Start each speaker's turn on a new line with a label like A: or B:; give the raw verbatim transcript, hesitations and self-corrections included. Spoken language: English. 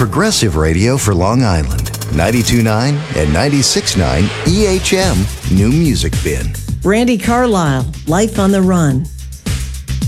A: progressive radio for Long Island. ninety-two point nine and ninety-six point nine E H M New Music Bin.
B: Brandi Carlile, Life on the Run.